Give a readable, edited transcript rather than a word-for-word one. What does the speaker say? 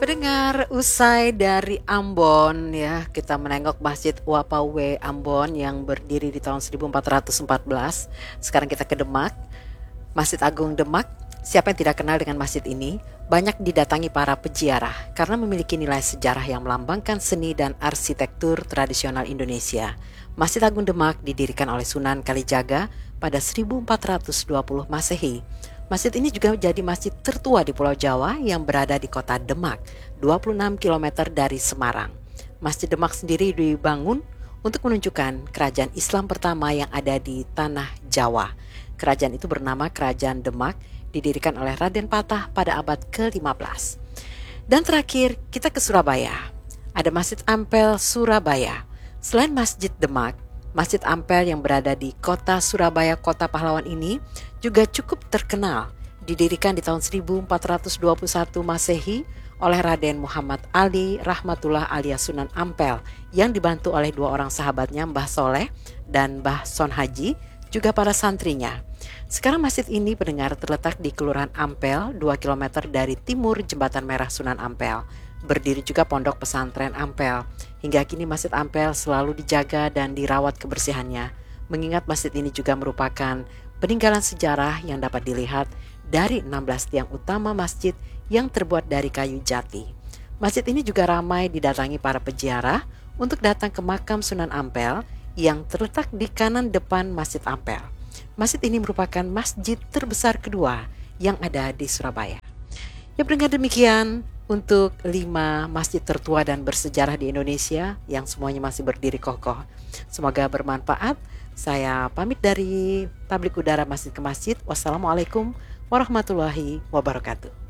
Pendengar, usai dari Ambon ya, kita menengok Masjid Wapawe Ambon yang berdiri di tahun 1414. Sekarang kita ke Demak, Masjid Agung Demak. Siapa yang tidak kenal dengan masjid ini? Banyak didatangi para peziarah karena memiliki nilai sejarah yang melambangkan seni dan arsitektur tradisional Indonesia. Masjid Agung Demak didirikan oleh Sunan Kalijaga pada 1420 Masehi. Masjid ini juga menjadi masjid tertua di Pulau Jawa yang berada di kota Demak, 26 km dari Semarang. Masjid Demak sendiri dibangun untuk menunjukkan kerajaan Islam pertama yang ada di tanah Jawa. Kerajaan itu bernama Kerajaan Demak, didirikan oleh Raden Patah pada abad ke-15. Dan terakhir, kita ke Surabaya. Ada Masjid Ampel Surabaya. Selain Masjid Demak, Masjid Ampel yang berada di kota Surabaya, kota pahlawan ini juga cukup terkenal. Didirikan di tahun 1421 Masehi oleh Raden Muhammad Ali Rahmatullah alias Sunan Ampel yang dibantu oleh dua orang sahabatnya, Mbah Soleh dan Mbah Son Haji, juga para santrinya. Sekarang masjid ini pendengar terletak di Kelurahan Ampel, 2 km dari timur Jembatan Merah Sunan Ampel. Berdiri juga Pondok Pesantren Ampel. Hingga kini Masjid Ampel selalu dijaga dan dirawat kebersihannya. Mengingat masjid ini juga merupakan peninggalan sejarah yang dapat dilihat dari 16 tiang utama masjid yang terbuat dari kayu jati. Masjid ini juga ramai didatangi para peziarah untuk datang ke makam Sunan Ampel yang terletak di kanan depan Masjid Ampel. Masjid ini merupakan masjid terbesar kedua yang ada di Surabaya. Ya, pendengar, demikian untuk 5 masjid tertua dan bersejarah di Indonesia yang semuanya masih berdiri kokoh. Semoga bermanfaat. Saya pamit dari Tablik Udara Masjid ke Masjid. Wassalamualaikum warahmatullahi wabarakatuh.